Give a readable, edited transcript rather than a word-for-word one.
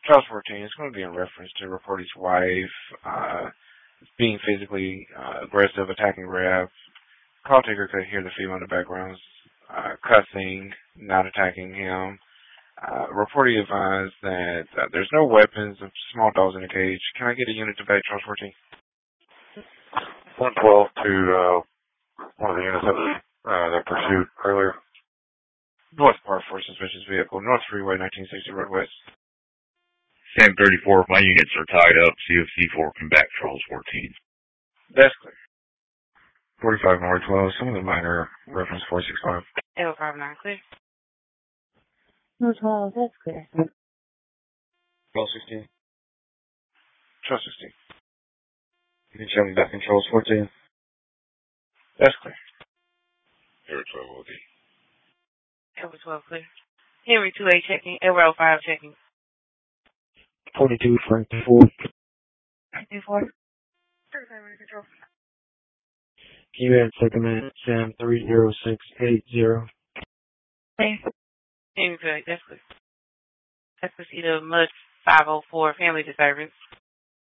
Charles 14 is going to be in reference to reporter's wife being physically aggressive, attacking Rev. Call taker could hear the female in the background cussing, not attacking him. Reporter advised that there's no weapons of small dogs in the cage. Can I get a unit to back Charles 14? 112 to one of the units that pursued earlier. North Park for suspicious vehicle, North Freeway, 1960 Road West. Sam 34, my units are tied up. CFC4 can back Charles 14. That's clear. 45 North 12, some of the minor reference 465. L59 clear. North 12, that's clear. Charles 16. Charles 16. You can show me back in Charles 14. That's clear. Air 12 OD. Edward 12 clear. Henry 2A checking. Edward 05 checking. 42 Frank 4. 54. Control. You had second man Sam 30680. Clear. Henry 2A, that's clear. That's proceed of Mud 504 family disturbance.